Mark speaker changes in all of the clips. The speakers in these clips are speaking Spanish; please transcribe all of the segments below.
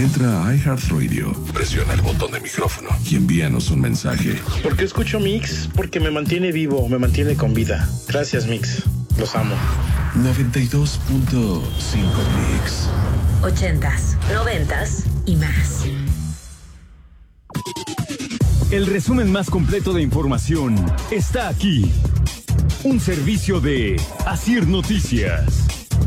Speaker 1: Entra a iHeartRadio, presiona el botón de micrófono y envíanos un mensaje.
Speaker 2: ¿Por qué escucho Mix? Porque me mantiene vivo, me mantiene con vida. Gracias, Mix. Los amo.
Speaker 1: 92.5 Mix.
Speaker 3: 80s, 90s y más.
Speaker 4: El resumen más completo de información está aquí. Un servicio de Asir Noticias.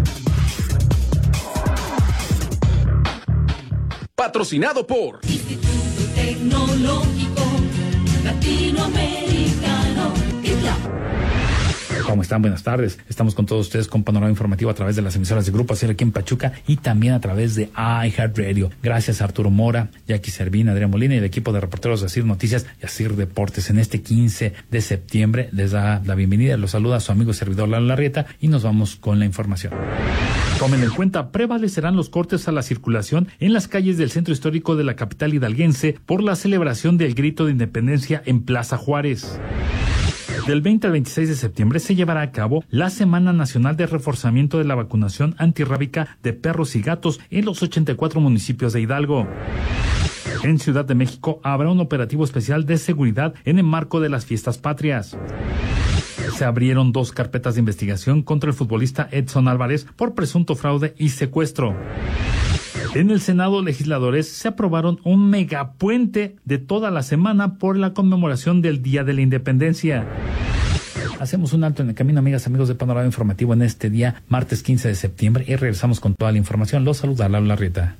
Speaker 5: Patrocinado por
Speaker 6: Instituto Tecnológico Latinoamericano, ITLA.
Speaker 7: ¿Cómo están? Buenas tardes. Estamos con todos ustedes con Panorama Informativo a través de las emisoras de Grupo Asir aquí en Pachuca y también a través de iHeartRadio. Gracias a Arturo Mora, Jackie Servín, Adrián Molina y el equipo de reporteros de Asir Noticias y Asir Deportes. En este 15 de septiembre les da la bienvenida, los saluda a su amigo y servidor Lalo Larrieta y nos vamos con la información. Tomen en cuenta, prevalecerán los cortes a la circulación en las calles del centro histórico de la capital hidalguense por la celebración del Grito de Independencia en Plaza Juárez. Del 20 al 26 de septiembre se llevará a cabo la Semana Nacional de Reforzamiento de la Vacunación Antirrábica de Perros y Gatos en los 84 municipios de Hidalgo. En Ciudad de México habrá un operativo especial de seguridad en el marco de las fiestas patrias. Se abrieron 2 carpetas de investigación contra el futbolista Edson Álvarez por presunto fraude y secuestro. En el Senado, legisladores se aprobaron un megapuente de toda la semana por la conmemoración del Día de la Independencia. Hacemos un alto en el camino, amigas, amigos de Panorama Informativo, en este día, martes 15 de septiembre, y regresamos con toda la información. Los saluda Lalo Larrieta.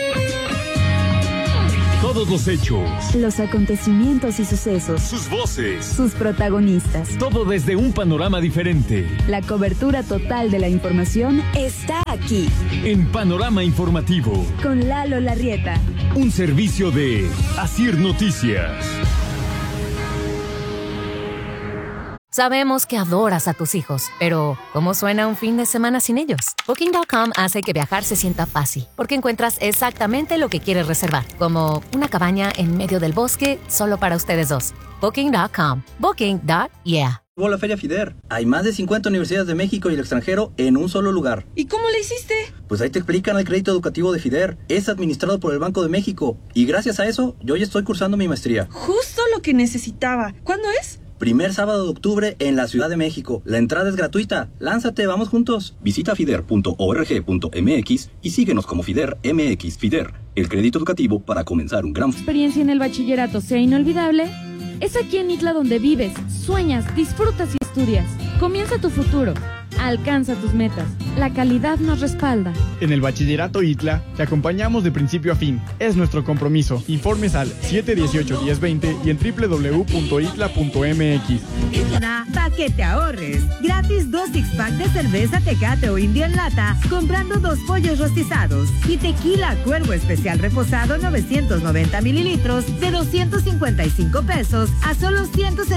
Speaker 4: Todos los hechos,
Speaker 8: los acontecimientos y sucesos,
Speaker 4: sus voces,
Speaker 8: sus protagonistas.
Speaker 4: Todo desde un panorama diferente.
Speaker 8: La cobertura total de la información está aquí.
Speaker 4: En Panorama Informativo.
Speaker 8: Con Lalo Larrieta.
Speaker 4: Un servicio de Asir Noticias.
Speaker 3: Sabemos que adoras a tus hijos, pero ¿cómo suena un fin de semana sin ellos? Booking.com hace que viajar se sienta fácil, porque encuentras exactamente lo que quieres reservar, como una cabaña en medio del bosque solo para ustedes dos. Booking.com. Booking.yeah.
Speaker 9: Hubo la Feria FIDER. Hay más de 50 universidades de México y el extranjero en un solo lugar.
Speaker 10: ¿Y cómo le hiciste?
Speaker 9: Pues ahí te explican. El crédito educativo de FIDER es administrado por el Banco de México y gracias a eso yo ya estoy cursando mi maestría.
Speaker 10: Justo lo que necesitaba. ¿Cuándo es?
Speaker 9: Primer sábado de octubre en la Ciudad de México. La entrada es gratuita. Lánzate, vamos juntos. Visita fider.org.mx y síguenos como FIDER MX. FIDER, el crédito educativo para comenzar un gran...
Speaker 11: Experiencia en el bachillerato sea inolvidable. Es aquí en ITLA donde vives, sueñas, disfrutas y estudias. Comienza tu futuro. Alcanza tus metas. La calidad nos respalda.
Speaker 12: En el Bachillerato ITLA te acompañamos de principio a fin. Es nuestro compromiso. Informes al 718-1020 y en www.itla.mx.
Speaker 13: ITLA, pa' que te ahorres. Gratis 2 six-pack de cerveza Tecate o Indio en lata, comprando 2 pollos rostizados. Y tequila Cuervo Especial Reposado 990 mililitros de 255 pesos a solo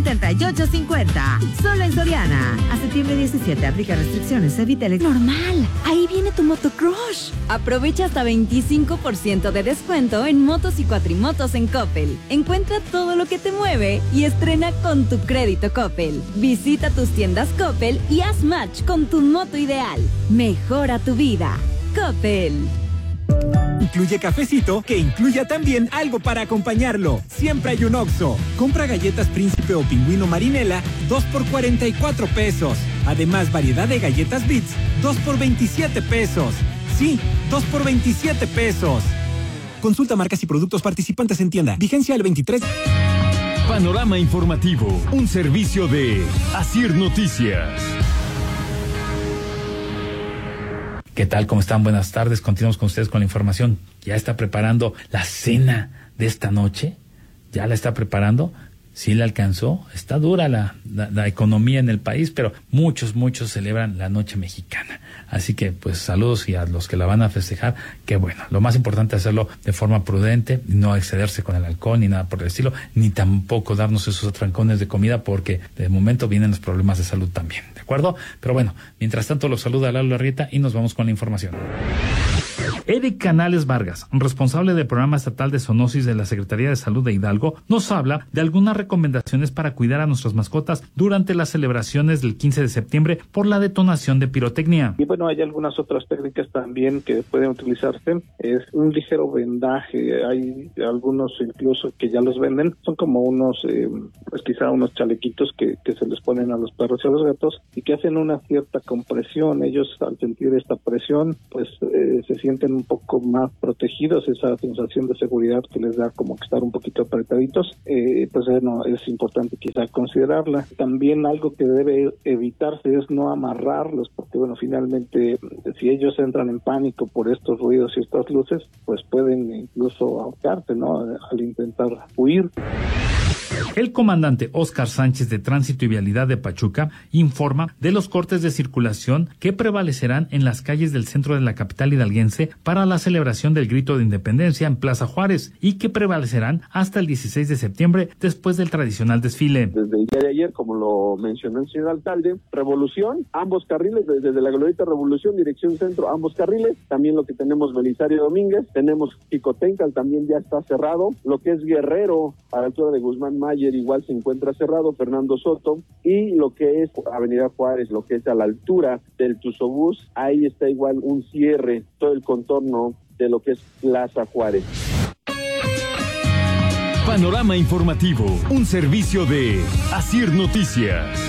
Speaker 13: 178.50. Solo en Soriana. A septiembre 17 aplica restricciones, evita el...
Speaker 8: Normal, ahí viene tu Motocrush. Aprovecha hasta 25% de descuento en motos y cuatrimotos en Coppel. Encuentra todo lo que te mueve y estrena con tu crédito Coppel. Visita tus tiendas Coppel y haz match con tu moto ideal. Mejora tu vida. Coppel.
Speaker 14: Incluye cafecito que incluya también algo para acompañarlo. Siempre hay un Oxxo. Compra galletas Príncipe o Pingüino Marinela, 2 por 44 pesos. Además, variedad de galletas Bits, 2 por 27 pesos. Sí, 2 por 27 pesos. Consulta marcas y productos participantes en tienda. Vigencia el 23.
Speaker 4: Panorama Informativo, un servicio de Asir Noticias.
Speaker 7: ¿Qué tal? ¿Cómo están? Buenas tardes. Continuamos con ustedes con la información. ¿Ya está preparando la cena de esta noche? ¿Ya la está preparando? ¿Sí la alcanzó? Está dura la economía en el país, pero muchos celebran la noche mexicana. Así que, pues, saludos y a los que la van a festejar, que bueno, lo más importante es hacerlo de forma prudente, no excederse con el alcohol ni nada por el estilo, ni tampoco darnos esos atrancones de comida, porque de momento vienen los problemas de salud también, ¿de acuerdo? Pero bueno, mientras tanto los saluda Lalo Larrieta y nos vamos con la información. Eric Canales Vargas, responsable del programa estatal de zoonosis de la Secretaría de Salud de Hidalgo, nos habla de algunas recomendaciones para cuidar a nuestras mascotas durante las celebraciones del 15 de septiembre por la detonación de pirotecnia.
Speaker 15: Y bueno, hay algunas otras técnicas también que pueden utilizarse. Es un ligero vendaje, hay algunos incluso que ya los venden, son como unos, pues quizá unos chalequitos que se les ponen a los perros y a los gatos y que hacen una cierta compresión. Ellos al sentir esta presión, pues se sienten un poco más protegidos, esa sensación de seguridad que les da como que estar un poquito apretaditos, pues bueno, es importante quizá considerarla. También algo que debe evitarse es no amarrarlos, porque bueno, finalmente si ellos entran en pánico por estos ruidos y estas luces, pues pueden incluso ahorcarse, ¿no?, al intentar huir.
Speaker 7: El comandante Óscar Sánchez de Tránsito y Vialidad de Pachuca informa de los cortes de circulación que prevalecerán en las calles del centro de la capital hidalguense para la celebración del Grito de Independencia en Plaza Juárez y que prevalecerán hasta el 16 de septiembre después del tradicional desfile.
Speaker 16: Desde el día de ayer, como lo mencionó el señor alcalde, Revolución, ambos carriles, desde la glorieta Revolución, dirección centro, ambos carriles. También lo que tenemos Belisario Domínguez, tenemos Xicoténcatl, también ya está cerrado. Lo que es Guerrero, a la altura de Guzmán Mayer, igual se encuentra cerrado, Fernando Soto, y lo que es Avenida Juárez, lo que es a la altura del Tuzobús, ahí está igual un cierre, todo el contorno de lo que es Plaza Juárez.
Speaker 4: Panorama informativo, un servicio de Asir Noticias.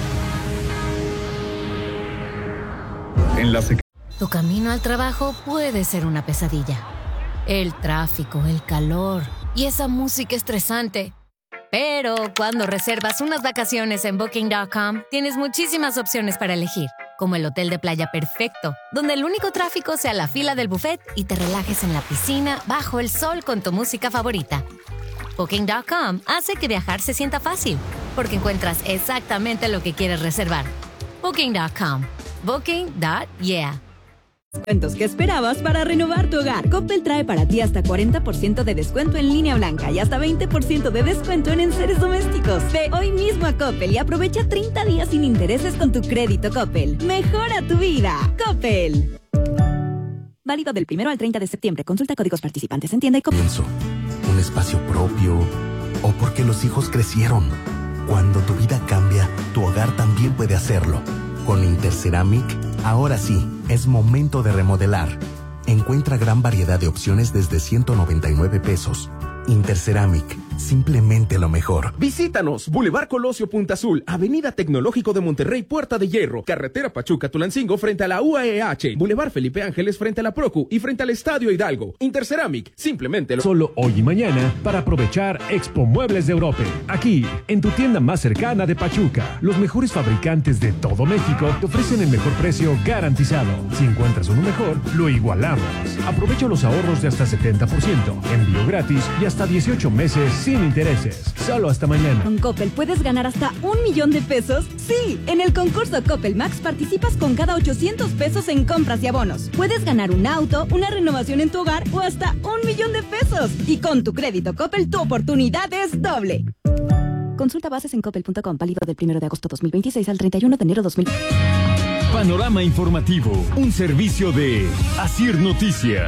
Speaker 3: Tu camino al trabajo puede ser una pesadilla. El tráfico, el calor y esa música estresante. Pero cuando reservas unas vacaciones en Booking.com, tienes muchísimas opciones para elegir, como el hotel de playa perfecto, donde el único tráfico sea la fila del buffet y te relajes en la piscina bajo el sol con tu música favorita. Booking.com hace que viajar se sienta fácil, porque encuentras exactamente lo que quieres reservar. Booking.com. Booking.yeah.
Speaker 8: Descuentos que esperabas para renovar tu hogar. Coppel trae para ti hasta 40% de descuento en línea blanca y hasta 20% de descuento en enseres domésticos. Ve hoy mismo a Coppel y aprovecha 30 días sin intereses con tu crédito Coppel. Mejora tu vida. Coppel. Válido del 1 al 30 de septiembre. Consulta códigos participantes en tienda y Coppel.
Speaker 17: Un espacio propio o porque los hijos crecieron. Cuando tu vida cambia, tu hogar también puede hacerlo. Con Interceramic, ahora sí, es momento de remodelar. Encuentra gran variedad de opciones desde 199 pesos. Interceramic, simplemente lo mejor.
Speaker 5: Visítanos, Boulevard Colosio Punta Azul, Avenida Tecnológico de Monterrey, Puerta de Hierro, Carretera Pachuca-Tulancingo frente a la UAEH, Boulevard Felipe Ángeles frente a la Procu y frente al Estadio Hidalgo. Interceramic, simplemente lo...
Speaker 18: Solo hoy y mañana para aprovechar Expo Muebles de Europa. Aquí, en tu tienda más cercana de Pachuca, los mejores fabricantes de todo México te ofrecen el mejor precio garantizado. Si encuentras uno mejor, lo igualamos. Aprovecha los ahorros de hasta 70%, envío gratis y hasta 18 meses sin intereses. Solo hasta mañana.
Speaker 8: Con Coppel puedes ganar hasta 1 millón de pesos. Sí, en el concurso Coppel Max participas con cada 800 pesos en compras y abonos. Puedes ganar un auto, una renovación en tu hogar o hasta 1 millón de pesos. Y con tu crédito Coppel, tu oportunidad es doble. Consulta bases en coppel.com, válido del 1 de agosto 2026 al 31 de enero 2026.
Speaker 4: Panorama informativo, un servicio de Asir Noticias.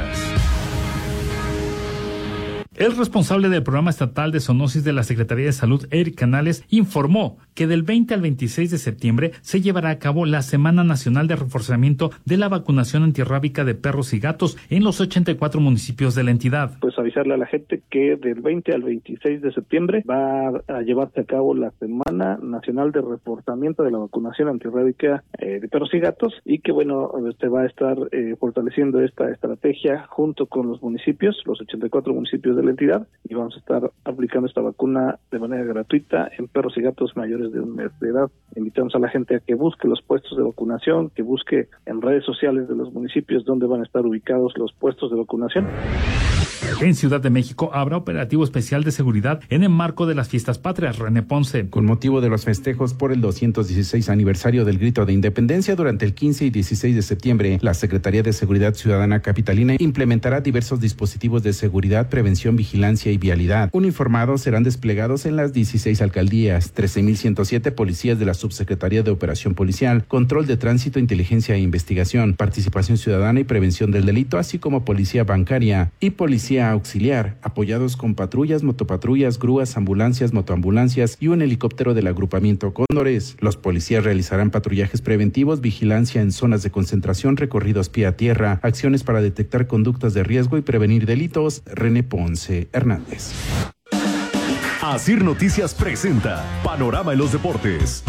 Speaker 7: El responsable del programa estatal de zoonosis de la Secretaría de Salud, Eric Canales, informó que del 20 al 26 de septiembre se llevará a cabo la Semana Nacional de Reforzamiento de la Vacunación Antirrábica de Perros y Gatos en los 84 municipios de la entidad.
Speaker 15: Pues avisarle a la gente que del 20 al 26 de septiembre va a llevarse a cabo la Semana Nacional de Reforzamiento de la Vacunación Antirrábica de Perros y Gatos y que bueno, se va a estar fortaleciendo esta estrategia junto con los municipios, los 84 municipios de la entidad, y vamos a estar aplicando esta vacuna de manera gratuita en perros y gatos mayores de 1 mes de edad. Invitamos a la gente a que busque los puestos de vacunación, que busque en redes sociales de los municipios donde van a estar ubicados los puestos de vacunación.
Speaker 7: En Ciudad de México habrá operativo especial de seguridad en el marco de las fiestas patrias. René Ponce.
Speaker 19: Con motivo de los festejos por el 216 aniversario del Grito de Independencia durante el 15 y 16 de septiembre, la Secretaría de Seguridad Ciudadana Capitalina implementará diversos dispositivos de seguridad, prevención, vigilancia y vialidad. Uniformados serán desplegados en las 16 alcaldías, 13.107 policías de la Subsecretaría de Operación Policial, Control de Tránsito, Inteligencia e Investigación, Participación Ciudadana y Prevención del Delito, así como Policía Bancaria y Policía Auxiliar, apoyados con patrullas, motopatrullas, grúas, ambulancias, motoambulancias y un helicóptero del agrupamiento Cóndores. Los policías realizarán patrullajes preventivos, vigilancia en zonas de concentración, recorridos pie a tierra, acciones para detectar conductas de riesgo y prevenir delitos. René Ponce Hernández.
Speaker 18: Asir Noticias presenta Panorama en los Deportes.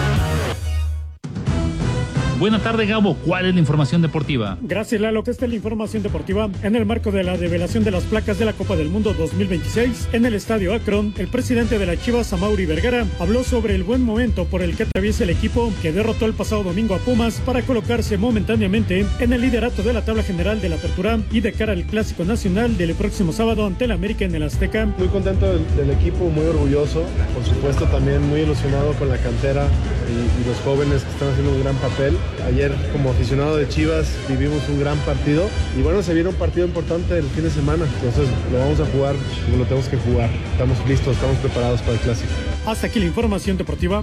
Speaker 7: Buena tarde, Gabo. ¿Cuál es la información deportiva?
Speaker 20: Gracias, Lalo. Que esta es la información deportiva. En el marco de la develación de las placas de la Copa del Mundo 2026, en el Estadio Akron, el presidente de las Chivas, Amaury Vergara, habló sobre el buen momento por el que atraviesa el equipo que derrotó el pasado domingo a Pumas para colocarse momentáneamente en el liderato de la tabla general de la Apertura y de cara al Clásico Nacional del próximo sábado ante el América en el Azteca.
Speaker 21: Muy contento del equipo, muy orgulloso. Por supuesto, también muy ilusionado con la cantera y los jóvenes que están haciendo un gran papel. Ayer, como aficionado de Chivas, vivimos un gran partido y bueno, se viene un partido importante el fin de semana, entonces lo vamos a jugar como lo tenemos que jugar. Estamos listos, estamos preparados para el Clásico.
Speaker 20: Hasta aquí la información deportiva.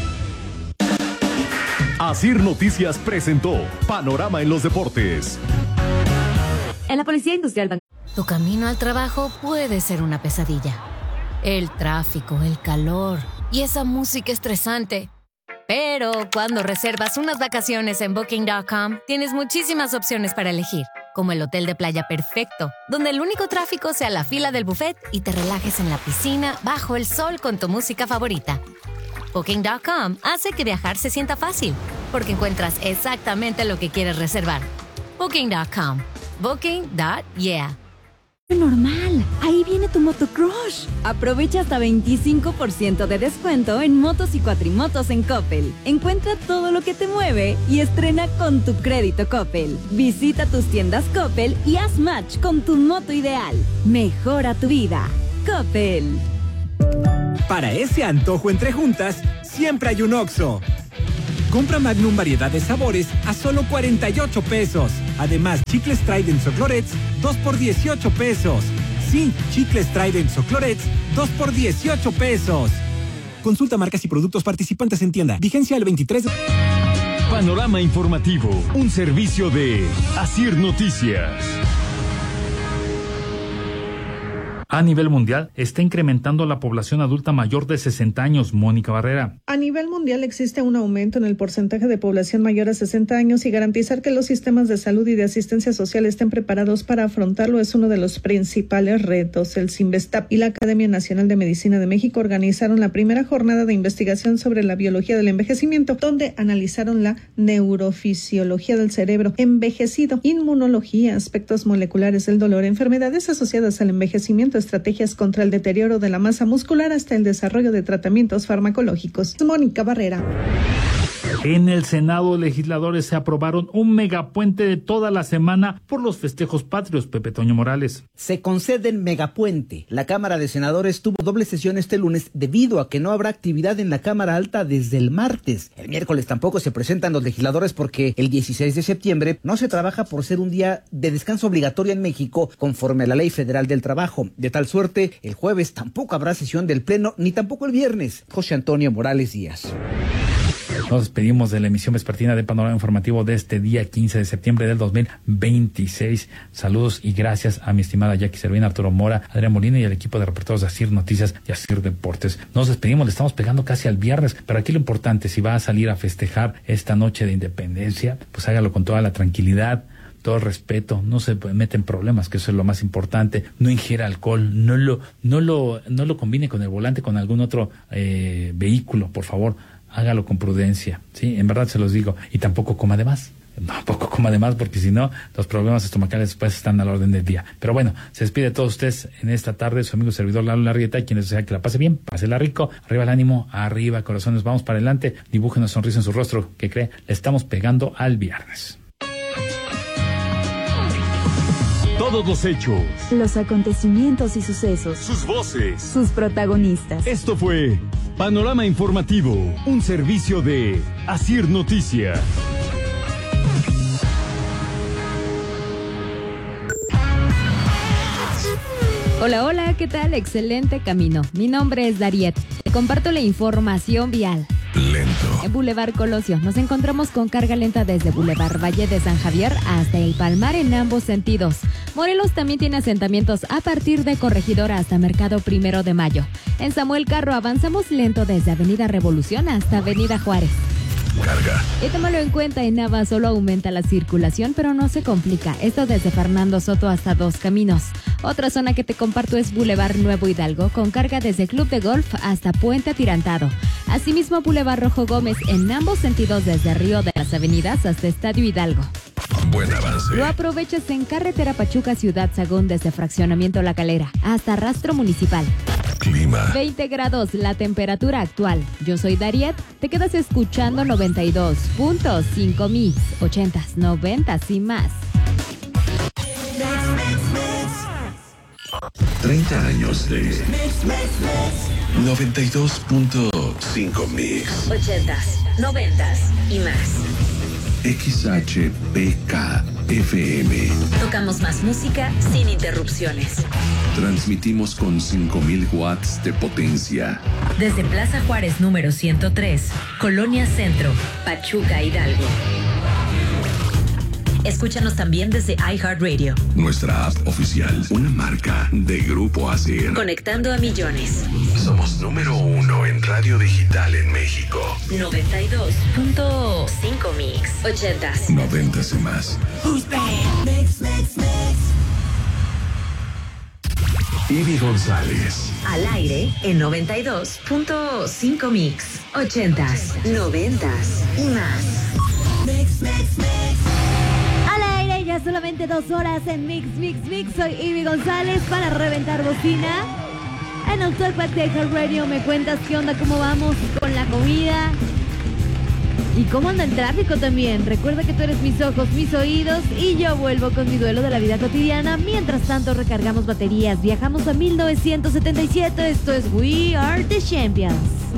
Speaker 18: Asir Noticias presentó Panorama en los Deportes.
Speaker 3: En la Policía Industrial. Tu camino al trabajo puede ser una pesadilla. El tráfico, el calor y esa música estresante. Pero cuando reservas unas vacaciones en Booking.com, tienes muchísimas opciones para elegir, como el hotel de playa perfecto, donde el único tráfico sea la fila del buffet y te relajes en la piscina bajo el sol con tu música favorita. Booking.com hace que viajar se sienta fácil, porque encuentras exactamente lo que quieres reservar. Booking.com. Booking.yeah.
Speaker 8: Normal, ahí viene tu motocrush. Aprovecha hasta 25% de descuento en motos y cuatrimotos en Coppel. Encuentra todo lo que te mueve y estrena con tu crédito Coppel. Visita tus tiendas Coppel y haz match con tu moto ideal. Mejora tu vida. Coppel.
Speaker 14: Para ese antojo entre juntas, siempre hay un Oxxo. Compra Magnum variedad de sabores a solo 48 pesos. Además, chicles Trident o Clorets, 2 por 18 pesos. Sí, chicles Trident o Clorets, 2 por 18 pesos. Consulta marcas y productos participantes en tienda. Vigencia el 23 de...
Speaker 18: Panorama informativo, un servicio de Asir Noticias.
Speaker 7: A nivel mundial, está incrementando la población adulta mayor de 60 años. Mónica Barrera.
Speaker 22: A nivel mundial existe un aumento en el porcentaje de población mayor a 60 años y garantizar que los sistemas de salud y de asistencia social estén preparados para afrontarlo es uno de los principales retos. El CINVESTAP y la Academia Nacional de Medicina de México organizaron la primera jornada de investigación sobre la biología del envejecimiento, donde analizaron la neurofisiología del cerebro envejecido, inmunología, aspectos moleculares del dolor, enfermedades asociadas al envejecimiento, estrategias contra el deterioro de la masa muscular hasta el desarrollo de tratamientos farmacológicos. Mónica Barrera.
Speaker 7: En el Senado, legisladores se aprobaron un megapuente de toda la semana por los festejos patrios. Pepe Toño Morales.
Speaker 23: Se conceden megapuente. La Cámara de Senadores tuvo doble sesión este lunes debido a que no habrá actividad en la Cámara Alta desde el martes. El miércoles tampoco se presentan los legisladores porque el 16 de septiembre no se trabaja por ser un día de descanso obligatorio en México conforme a la Ley Federal del Trabajo. De tal suerte, el jueves tampoco habrá sesión del Pleno ni tampoco el viernes. José Antonio Morales Díaz.
Speaker 7: Nos despedimos de la emisión vespertina de Panorama Informativo de este día 15 de septiembre del 2026. Saludos y gracias a mi estimada Jackie Servina, Arturo Mora, Adrián Molina y al equipo de reporteros de Asir Noticias y Asir Deportes. Nos despedimos, le estamos pegando casi al viernes, pero aquí lo importante, si va a salir a festejar esta noche de independencia, pues hágalo con toda la tranquilidad, todo el respeto, no se mete en problemas, que eso es lo más importante, no ingiera alcohol, no lo combine con el volante, con algún otro vehículo, por favor. Hágalo con prudencia, ¿sí? En verdad se los digo. Y tampoco coma de más. Tampoco coma de más, porque si no, los problemas estomacales después están a la orden del día. Pero bueno, se despide de todos ustedes en esta tarde su amigo servidor Lalo Larrieta, y quien les desea que la pase bien, pásela rico, arriba el ánimo, arriba corazones, vamos para adelante, dibuje una sonrisa en su rostro, que cree, le estamos pegando al viernes.
Speaker 4: Todos los hechos,
Speaker 8: Los acontecimientos y sucesos.
Speaker 4: sus voces.
Speaker 8: Sus protagonistas.
Speaker 4: Esto fue Panorama Informativo, un servicio de Asir Noticias.
Speaker 1: Hola, hola, ¿qué tal? Excelente camino. Mi nombre es Dariet. Te comparto la información vial.
Speaker 2: Lento.
Speaker 1: En Boulevard Colosio nos encontramos con carga lenta desde Boulevard Valle de San Javier hasta El Palmar en ambos sentidos. Morelos también tiene asentamientos a partir de Corregidora hasta Mercado 1 de Mayo. En Samuel Carro avanzamos lento desde Avenida Revolución hasta Avenida Juárez.
Speaker 2: Carga.
Speaker 1: Y tómalo en cuenta, en Nava solo aumenta la circulación, pero no se complica. Esto desde Fernando Soto hasta Dos Caminos. Otra zona que te comparto es Boulevard Nuevo Hidalgo, con carga desde Club de Golf hasta Puente Atirantado. Asimismo, Boulevard Rojo Gómez en ambos sentidos desde Río de las Avenidas hasta Estadio Hidalgo.
Speaker 2: Buen avance.
Speaker 1: Lo aprovechas en carretera Pachuca Ciudad Sagún desde Fraccionamiento La Calera hasta Rastro Municipal.
Speaker 2: Clima.
Speaker 1: 20 grados la temperatura actual. Yo soy Dariet. Te quedas escuchando 92.5 mix, 80s, 90s y más.
Speaker 2: 30 años de 92.5 mix.
Speaker 3: 80s, 90s y más.
Speaker 2: XHPK FM.
Speaker 3: Tocamos más música sin interrupciones.
Speaker 2: Transmitimos con 5,000 watts de potencia.
Speaker 3: Desde Plaza Juárez número 103, Colonia Centro, Pachuca, Hidalgo. Escúchanos también desde iHeartRadio.
Speaker 2: Nuestra app oficial, una marca de Grupo ASIR.
Speaker 3: Conectando a millones.
Speaker 2: Somos número 1 en radio digital en México.
Speaker 3: 92.5 mix. 80s.
Speaker 2: 90s y más. Ivy González.
Speaker 3: Al aire en 92.5 mix. 80s, 90s y más.
Speaker 6: Al aire ya solamente 2 horas en Mix. Soy Ivy González para reventar bocina. En el Talkback de iHeartRadio me cuentas qué onda, cómo vamos con la comida. Y cómo anda el tráfico también. Recuerda que tú eres mis ojos, mis oídos y yo vuelvo con mi duelo de la vida cotidiana. Mientras tanto recargamos baterías. Viajamos a 1977. Esto es We Are the Champions.